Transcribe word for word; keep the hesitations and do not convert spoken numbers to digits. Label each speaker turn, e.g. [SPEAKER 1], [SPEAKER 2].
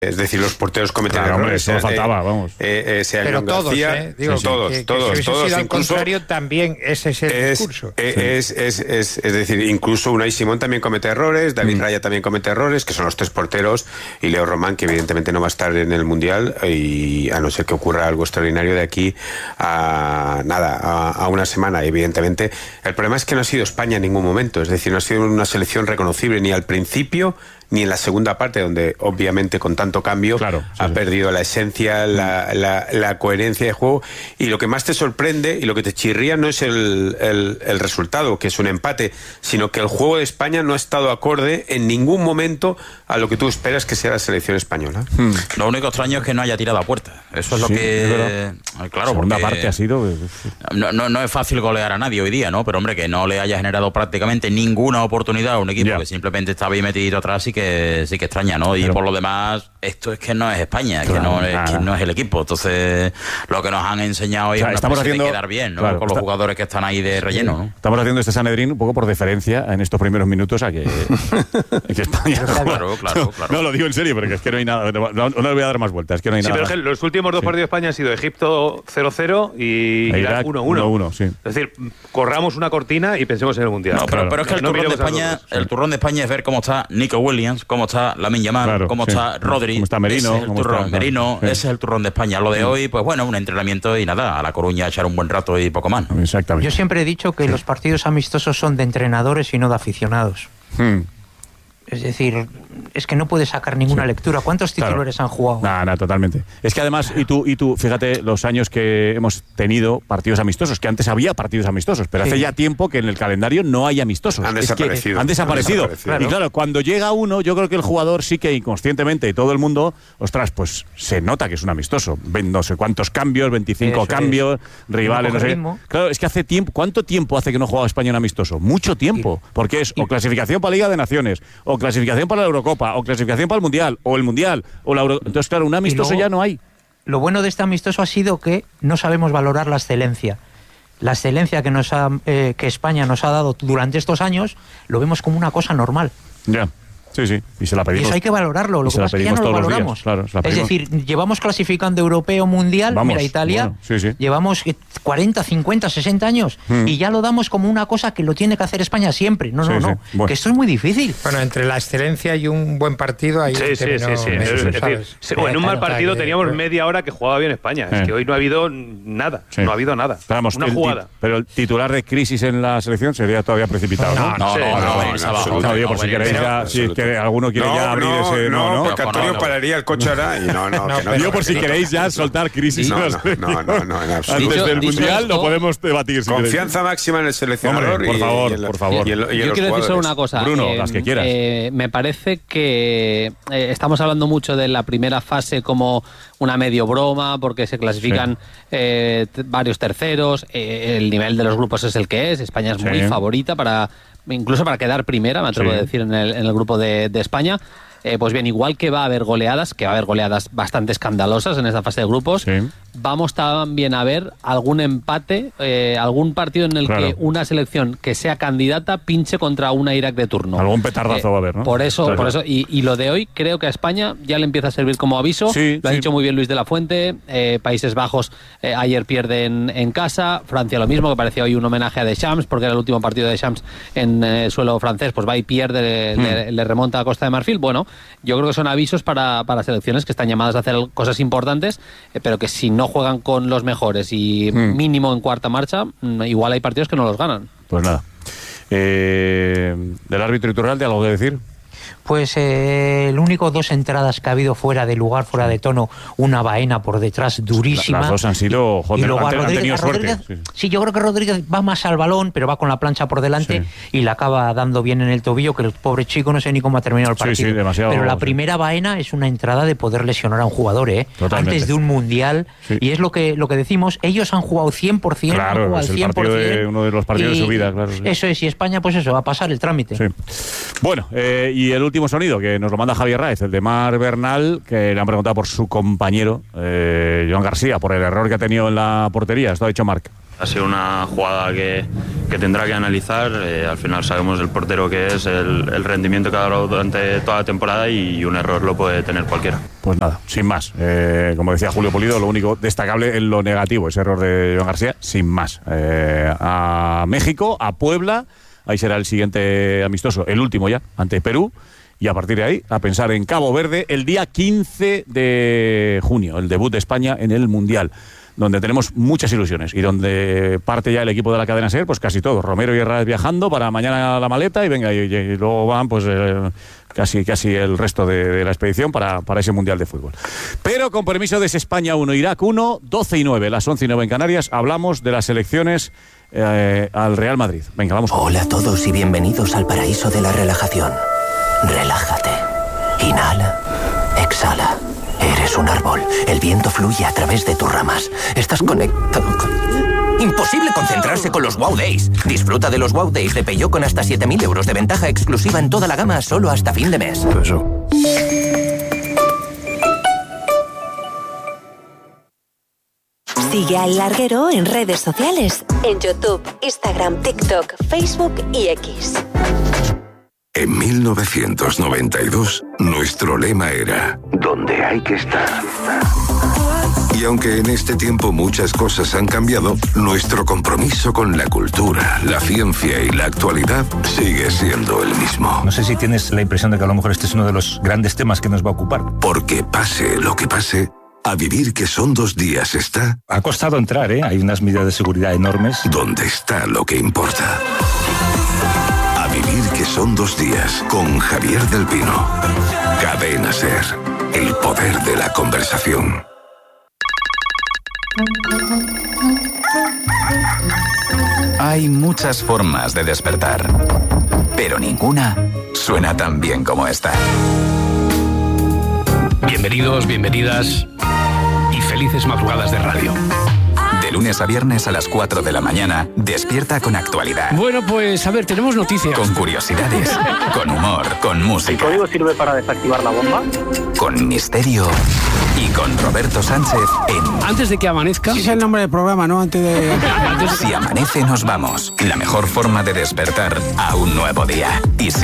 [SPEAKER 1] Es decir, los porteros cometen claro, errores.
[SPEAKER 2] Hombre, eso faltaba, vamos.
[SPEAKER 1] Eh, eh, sea
[SPEAKER 3] Pero todos,
[SPEAKER 1] García,
[SPEAKER 3] eh, digo,
[SPEAKER 1] sí, todos,
[SPEAKER 3] que, que
[SPEAKER 1] todos,
[SPEAKER 3] si
[SPEAKER 1] todos.
[SPEAKER 3] Sido al
[SPEAKER 1] incluso
[SPEAKER 3] contrario, también ese es el
[SPEAKER 1] es,
[SPEAKER 3] discurso.
[SPEAKER 1] Es,
[SPEAKER 2] sí.
[SPEAKER 1] es, es, es, es decir, incluso Unai Simón también comete errores, David mm. Raya también comete errores, que son los tres porteros, y Leo Román, que evidentemente no va a estar en el Mundial, y a no ser que ocurra algo extraordinario de aquí a nada, a, a una semana. Evidentemente, el problema es que no ha sido España en ningún momento, es decir, no ha sido una selección reconocible ni al principio ni en la segunda parte, donde obviamente con tanto cambio
[SPEAKER 2] claro, sí,
[SPEAKER 1] ha
[SPEAKER 2] sí.
[SPEAKER 1] perdido la esencia, la, la, la coherencia de juego, y lo que más te sorprende y lo que te chirría no es el, el, el resultado, que es un empate, sino que el juego de España no ha estado acorde en ningún momento a lo que tú esperas que sea la selección española.
[SPEAKER 4] Hmm. Lo único extraño es que no haya tirado a puerta. Eso es lo
[SPEAKER 2] sí,
[SPEAKER 4] que...
[SPEAKER 2] Es
[SPEAKER 4] claro,
[SPEAKER 2] la segunda
[SPEAKER 4] porque
[SPEAKER 2] parte ha sido...
[SPEAKER 4] No, no, no es fácil golear a nadie hoy día, ¿no? Pero hombre, que no le haya generado prácticamente ninguna oportunidad a un equipo yeah. que simplemente estaba ahí metido atrás, sí que sí que extraña, ¿no? Y pero, por lo demás, esto es que no es España, claro, que, no es, que no es el equipo. Entonces, lo que nos han enseñado hoy o sea, es una haciendo, de quedar bien, ¿no? Claro, Con los está, jugadores que están ahí de relleno, ¿no?
[SPEAKER 2] Estamos haciendo este Sanedrín un poco por deferencia en estos primeros minutos a que, que España...
[SPEAKER 4] claro, claro, claro.
[SPEAKER 2] No, no, lo digo en serio, porque es que no hay nada... No, no, no le voy a dar más vueltas, es que no hay
[SPEAKER 5] sí,
[SPEAKER 2] nada...
[SPEAKER 5] Sí, pero los últimos dos sí. partidos de España han sido Egipto cero cero y Irak uno uno.
[SPEAKER 2] Sí.
[SPEAKER 5] Es decir, corramos una cortina y pensemos en el Mundial.
[SPEAKER 4] No, pero,
[SPEAKER 5] claro.
[SPEAKER 4] pero es que el,
[SPEAKER 5] no
[SPEAKER 4] turrón de España,
[SPEAKER 5] sí.
[SPEAKER 4] el turrón de España es ver cómo está Nico Williams, cómo está Lamine Yamal,
[SPEAKER 2] claro,
[SPEAKER 4] cómo
[SPEAKER 2] sí.
[SPEAKER 4] está Rodri.
[SPEAKER 2] Cómo está Merino.
[SPEAKER 4] Ese es el turrón,
[SPEAKER 2] está,
[SPEAKER 4] Merino,
[SPEAKER 2] sí.
[SPEAKER 4] ese es el turrón de España. Lo de sí. hoy, pues bueno, un entrenamiento y nada, a La Coruña echar un buen rato y poco más.
[SPEAKER 2] Exactamente.
[SPEAKER 3] Yo siempre he dicho que los partidos amistosos son de entrenadores y no de aficionados.
[SPEAKER 2] Hmm.
[SPEAKER 3] Es decir, es que no puedes sacar ninguna sí. lectura. ¿Cuántos titulares claro. han jugado?
[SPEAKER 2] Nada, nada, totalmente. Es que además, y tú, y tú, fíjate los años que hemos tenido partidos amistosos, que antes había partidos amistosos, pero sí. hace ya tiempo que en el calendario no hay amistosos.
[SPEAKER 1] Han
[SPEAKER 2] es
[SPEAKER 1] desaparecido.
[SPEAKER 2] Han desaparecido. Han desaparecido. Claro. Y claro, cuando llega uno, yo creo que el jugador sí que inconscientemente y todo el mundo, ostras, pues se nota que es un amistoso. Ven no sé cuántos cambios, veinticinco Eso cambios, es. rivales, no sé. Ritmo. Claro, es que hace tiempo, ¿cuánto tiempo hace que no juega España en amistoso? Mucho tiempo. Sí. Porque es o clasificación para Liga de Naciones, o clasificación para la Eurocopa, o clasificación para el Mundial, o el Mundial, o la Euro... Entonces, claro, un amistoso luego, ya no hay.
[SPEAKER 3] Lo bueno de este amistoso ha sido que no sabemos valorar la excelencia. La excelencia que, nos ha, eh, que España nos ha dado durante estos años, lo vemos como una cosa normal.
[SPEAKER 2] Ya. Sí, sí, y se la pedimos.
[SPEAKER 3] Y eso hay que valorarlo, lo que pasa es que ya no lo valoramos.
[SPEAKER 2] Claro,
[SPEAKER 3] es decir, llevamos clasificando europeo, mundial, Vamos, mira, Italia,
[SPEAKER 2] bueno, sí, sí.
[SPEAKER 3] llevamos cuarenta, cincuenta, sesenta años mm. y ya lo damos como una cosa que lo tiene que hacer España siempre. No, sí, no, no, sí. bueno. que esto es muy difícil. Bueno, entre la excelencia y un buen partido hay
[SPEAKER 5] sí,
[SPEAKER 3] un
[SPEAKER 5] sí, sí, sí, sí.
[SPEAKER 3] Medio,
[SPEAKER 5] es decir, sí, o en un mal partido teníamos que... media hora que jugaba bien España. Eh. Es que hoy no ha habido nada, sí. no ha habido nada.
[SPEAKER 2] Pero vamos,
[SPEAKER 5] una
[SPEAKER 2] el
[SPEAKER 5] jugada.
[SPEAKER 2] Ti- pero el titular de crisis en la selección sería todavía precipitado, ¿no?
[SPEAKER 4] No, no, no,
[SPEAKER 2] no, digo por si queréis ya, si alguno quiere
[SPEAKER 1] No,
[SPEAKER 2] abrir
[SPEAKER 1] no,
[SPEAKER 2] ese,
[SPEAKER 1] no,
[SPEAKER 2] no, no,
[SPEAKER 1] porque Antonio no, no. pararía el coche ahora y no, no,
[SPEAKER 2] no,
[SPEAKER 1] que no
[SPEAKER 2] digo por si queréis ya soltar crisis
[SPEAKER 1] no,
[SPEAKER 2] en
[SPEAKER 1] no, no, no, no, en absoluto.
[SPEAKER 2] Antes del
[SPEAKER 6] dicho,
[SPEAKER 2] Mundial
[SPEAKER 6] dicho
[SPEAKER 2] lo podemos debatir. Si
[SPEAKER 1] Confianza
[SPEAKER 2] queréis.
[SPEAKER 1] máxima en el seleccionador.
[SPEAKER 2] Hombre, por favor,
[SPEAKER 1] y, y el,
[SPEAKER 2] por favor.
[SPEAKER 1] Y el, y
[SPEAKER 6] Yo quiero decir solo una cosa.
[SPEAKER 2] Bruno,
[SPEAKER 6] eh,
[SPEAKER 2] las que quieras.
[SPEAKER 6] Eh, me parece que eh, estamos hablando mucho de la primera fase como una medio broma, porque se clasifican sí. eh, t- varios terceros, eh, el nivel de los grupos es el que es, España es sí. muy favorita para incluso para quedar primera, me atrevo sí. a decir, en el, en el grupo de, de España. Eh, pues bien, igual que va a haber goleadas, que va a haber goleadas bastante escandalosas en esta fase de grupos, sí. vamos también a ver algún empate, eh, algún partido en el claro. que una selección que sea candidata pinche contra una Irak de turno.
[SPEAKER 2] Algún petardazo eh, va a haber, ¿no?
[SPEAKER 6] Por eso, claro. por eso y, y lo de hoy creo que a España ya le empieza a servir como aviso.
[SPEAKER 2] Sí,
[SPEAKER 6] lo ha
[SPEAKER 2] sí.
[SPEAKER 6] dicho muy bien Luis de la Fuente. Eh, Países Bajos eh, ayer pierden en casa, Francia lo mismo, que parecía hoy un homenaje a Deschamps, porque era el último partido de Deschamps en eh, suelo francés, pues va y pierde, mm. le, le remonta a Costa de Marfil. Bueno, yo creo que son avisos para, para selecciones que están llamadas a hacer cosas importantes, eh, pero que si no juegan con los mejores y mm. mínimo en cuarta marcha, igual hay partidos que no los ganan.
[SPEAKER 2] Pues nada. Eh, ¿Del árbitro Iturralde algo que decir?
[SPEAKER 3] Pues eh, el único dos entradas que ha habido fuera de lugar, fuera de tono, una baena por detrás durísima.
[SPEAKER 2] Las dos han sido, joder,
[SPEAKER 3] y luego
[SPEAKER 2] han,
[SPEAKER 3] a Rodríguez,
[SPEAKER 2] han tenido
[SPEAKER 3] a Rodríguez,
[SPEAKER 2] suerte. Sí.
[SPEAKER 3] sí, yo creo que Rodríguez va más al balón, pero va con la plancha por delante sí. y la acaba dando bien en el tobillo, que el pobre chico no sé ni cómo ha terminado el partido.
[SPEAKER 2] Sí, sí, demasiado,
[SPEAKER 3] pero la
[SPEAKER 2] sí.
[SPEAKER 3] primera baena es una entrada de poder lesionar a un jugador, ¿eh? Antes de un mundial. Sí. Y es lo que lo que decimos, ellos han jugado cien por ciento,
[SPEAKER 2] claro,
[SPEAKER 3] han jugado
[SPEAKER 2] es
[SPEAKER 3] al
[SPEAKER 2] el
[SPEAKER 3] cien por ciento.
[SPEAKER 2] partido de, uno de los partidos
[SPEAKER 3] y,
[SPEAKER 2] de su vida, claro. Sí.
[SPEAKER 3] Eso es, y España, pues eso, va a pasar el trámite.
[SPEAKER 2] Sí. Bueno, eh, y el último sonido que nos lo manda Javier Raez, el de Mar Bernal, que le han preguntado por su compañero, eh, Joan García, por el error que ha tenido en la portería. Esto ha dicho Marc.
[SPEAKER 7] Ha sido una jugada que, que tendrá que analizar. Eh, al final sabemos el portero que es, el, el rendimiento que ha dado durante toda la temporada y un error lo puede tener cualquiera.
[SPEAKER 2] Pues nada, sin más. Eh, como decía Julio Pulido, lo único destacable en lo negativo, ese error de Joan García, sin más. Eh, a México, a Puebla, ahí será el siguiente amistoso, el último ya, ante Perú. Y a partir de ahí, a pensar en Cabo Verde el día quince de junio, el debut de España en el Mundial, donde tenemos muchas ilusiones y donde parte ya el equipo de la cadena SER, pues casi todo. Romero y Herrera viajando para mañana la maleta y venga, y, y luego van pues eh, casi, casi el resto de, de la expedición para, para ese Mundial de Fútbol. Pero con permiso de ese España uno, Irak uno, doce y nueve, las once y nueve en Canarias, hablamos de las elecciones eh, al Real Madrid. Venga, vamos.
[SPEAKER 8] Hola a todos y bienvenidos al paraíso de la relajación. Relájate. Inhala. Exhala. Eres un árbol. El viento fluye a través de tus ramas. Estás conectado con... Imposible concentrarse con los Wow Days. Disfruta de los Wow Days de Peugeot con hasta siete mil euros de ventaja exclusiva en toda la gama solo hasta fin de mes. Eso.
[SPEAKER 9] Sigue al Larguero en redes sociales. En YouTube, Instagram, TikTok, Facebook y X.
[SPEAKER 10] En mil novecientos noventa y dos, nuestro lema era «Donde hay que estar». Y aunque en este tiempo muchas cosas han cambiado, nuestro compromiso con la cultura, la ciencia y la actualidad sigue siendo el mismo.
[SPEAKER 11] No sé si tienes la impresión de que a lo mejor este es uno de los grandes temas que nos va a ocupar.
[SPEAKER 10] Porque pase lo que pase, a vivir que son dos días está...
[SPEAKER 11] Ha costado entrar, ¿eh? Hay unas medidas de seguridad enormes.
[SPEAKER 10] Donde está lo que importa. Vivir que son dos días con Javier del Pino. Cadena SER. El poder de la conversación.
[SPEAKER 12] Hay muchas formas de despertar, pero ninguna suena tan bien como esta.
[SPEAKER 13] Bienvenidos, bienvenidas y felices madrugadas de radio.
[SPEAKER 12] De lunes a viernes a las cuatro de la mañana, despierta con actualidad.
[SPEAKER 13] Bueno, pues a ver, tenemos noticias.
[SPEAKER 12] Con curiosidades, con humor, con música.
[SPEAKER 14] ¿El código sirve para desactivar la bomba?
[SPEAKER 12] Con misterio y con Roberto Sánchez en...
[SPEAKER 13] Antes de que amanezca...
[SPEAKER 15] Ese es el nombre del programa, ¿no? Antes de...
[SPEAKER 12] Si amanece nos vamos. La mejor forma de despertar a un nuevo día. Y si